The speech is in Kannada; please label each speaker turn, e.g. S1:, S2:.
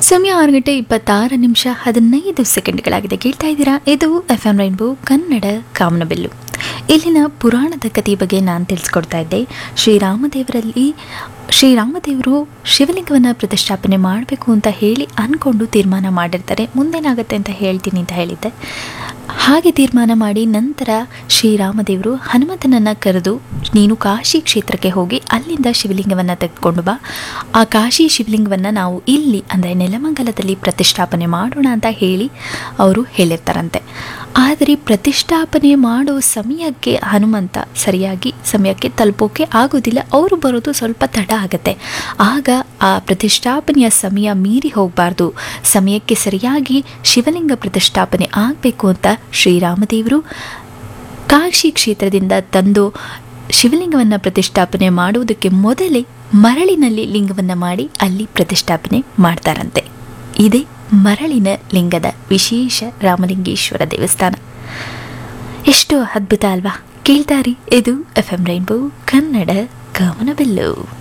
S1: ಸಮಯ 6:26:15 ಕೇಳ್ತಾ ಇದ್ದೀರಾ. ಇದು FM ರೈನ್ಬೋ ಕನ್ನಡ ಕಾಮನಬಿಲ್ಲು. ಇಲ್ಲಿನ ಪುರಾಣದ ಕಥೆಯ ಬಗ್ಗೆ ನಾನು ತಿಳಿಸ್ಕೊಡ್ತಾ ಇದ್ದೆ. ಶ್ರೀರಾಮದೇವರು ಶಿವಲಿಂಗವನ್ನು ಪ್ರತಿಷ್ಠಾಪನೆ ಮಾಡಬೇಕು ಅಂತ ಹೇಳಿ ಅಂದ್ಕೊಂಡು ತೀರ್ಮಾನ ಮಾಡಿರ್ತಾರೆ. ಮುಂದೇನಾಗುತ್ತೆ ಅಂತ ಹೇಳ್ತೀನಿ ಅಂತ ಹೇಳಿದ್ದೆ. ಹಾಗೆ ತೀರ್ಮಾನ ಮಾಡಿ ನಂತರ ಶ್ರೀರಾಮದೇವರು ಹನುಮಂತನನ್ನು ಕರೆದು, ನೀನು ಕಾಶಿ ಕ್ಷೇತ್ರಕ್ಕೆ ಹೋಗಿ ಅಲ್ಲಿಂದ ಶಿವಲಿಂಗವನ್ನು ತೆಗೆದುಕೊಂಡು ಬಾ, ಆ ಕಾಶಿ ಶಿವಲಿಂಗವನ್ನು ನಾವು ಇಲ್ಲಿ ಅಂದರೆ ನೆಲಮಂಗಲದಲ್ಲಿ ಪ್ರತಿಷ್ಠಾಪನೆ ಮಾಡೋಣ ಅಂತ ಹೇಳಿ ಅವರು ಹೇಳಿರ್ತಾರಂತೆ. ಆದರೆ ಪ್ರತಿಷ್ಠಾಪನೆ ಮಾಡೋ ಸಮಯಕ್ಕೆ ಹನುಮಂತ ಸರಿಯಾಗಿ ಸಮಯಕ್ಕೆ ತಲುಪೋಕೆ ಆಗೋದಿಲ್ಲ. ಅವರು ಬರೋದು ಸ್ವಲ್ಪ ತಡ ಆಗುತ್ತೆ. ಆಗ ಆ ಪ್ರತಿಷ್ಠಾಪನೆಯ ಸಮಯ ಮೀರಿ ಹೋಗಬಾರ್ದು, ಸಮಯಕ್ಕೆ ಸರಿಯಾಗಿ ಶಿವಲಿಂಗ ಪ್ರತಿಷ್ಠಾಪನೆ ಆಗಬೇಕು ಅಂತ ಶ್ರೀರಾಮದೇವರು ಕಾಶಿ ಕ್ಷೇತ್ರದಿಂದ ತಂದು ಶಿವಲಿಂಗವನ್ನು ಪ್ರತಿಷ್ಠಾಪನೆ ಮಾಡುವುದಕ್ಕೆ ಮೊದಲೇ ಮರಳಿನಲ್ಲಿ ಲಿಂಗವನ್ನು ಮಾಡಿ ಅಲ್ಲಿ ಪ್ರತಿಷ್ಠಾಪನೆ ಮಾಡ್ತಾರಂತೆ. ಇದೇ ಮರಳಿನ ಲಿಂಗದ ವಿಶೇಷ ರಾಮಲಿಂಗೇಶ್ವರ ದೇವಸ್ಥಾನ. ಎಷ್ಟು ಅದ್ಭುತ ಅಲ್ವಾ? ಕೇಳ್ತಾರಿ, ಇದು FM ರೈನ್ಬೋ ಕನ್ನಡ ಕಾಮನಬಿಲ್ಲು.